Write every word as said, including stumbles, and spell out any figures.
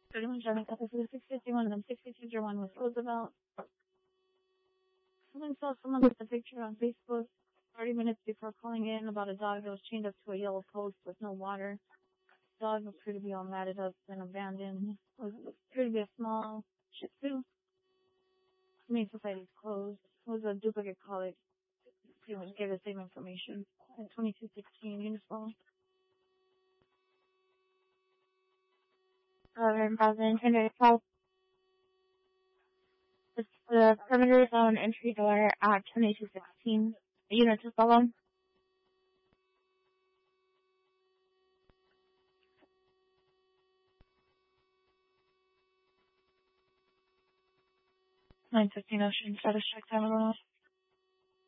thirty-one Johnny Cup for the six fifty-one and then six fifty one with Roosevelt. Someone saw someone with a picture on Facebook thirty minutes before calling in about a dog that was chained up to a yellow post with no water. The dog appeared to be all matted up and abandoned. It was appeared to be a small Shih Tzu. Humane Society's closed. It was a duplicate collie. Pretty much gave the same information. At twenty-two sixteen Unisol. Eleven thousand two hundred twelve. The perimeter zone entry door at twenty-two sixteen. Unit to follow. nine fifteen Ocean, status check time of